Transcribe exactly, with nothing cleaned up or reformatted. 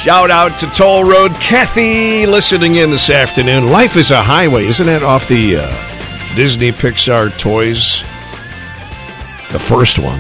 Shout out to Toll Road Kathy listening in this afternoon. Life is a Highway. Isn't that off the uh, Disney Pixar Toys? The first one.